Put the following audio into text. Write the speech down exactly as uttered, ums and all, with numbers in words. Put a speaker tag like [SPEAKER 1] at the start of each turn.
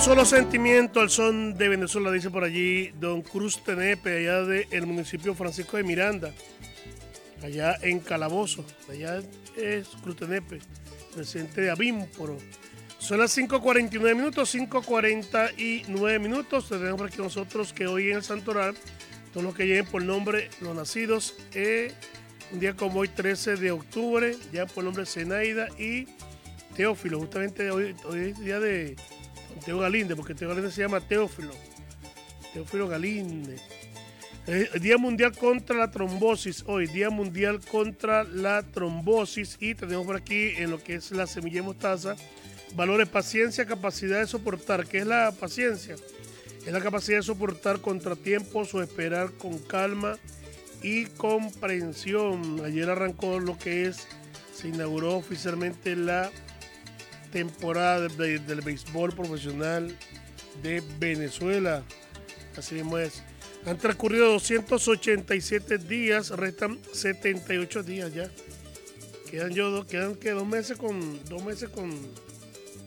[SPEAKER 1] Solo sentimiento al son de Venezuela, dice por allí don Cruz Tenepe, allá del municipio Francisco de Miranda, allá en Calabozo. Allá es Cruz Tenepe, presidente de Avímporo. Son las cinco cuarenta y nueve minutos, cinco cuarenta y nueve minutos. Tenemos por aquí nosotros que hoy en el Santoral, todos los que lleguen por nombre, los nacidos, eh, un día como hoy, trece de octubre, ya por nombre Zenaida y Teófilo. Justamente hoy, hoy es día de Teo Galinde, porque Teo Galinde se llama Teófilo. Teófilo Galinde. El Día Mundial contra la Trombosis, hoy, Día Mundial contra la Trombosis. Y tenemos por aquí en lo que es la semilla de mostaza, valores paciencia, capacidad de soportar. ¿Qué es la paciencia? Es la capacidad de soportar contratiempos o esperar con calma y comprensión. Ayer arrancó lo que es, se inauguró oficialmente la temporada de, del béisbol profesional de Venezuela. Así mismo es. Han transcurrido doscientos ochenta y siete días, restan setenta y ocho días ya. Quedan yo, quedan que dos meses con, dos meses con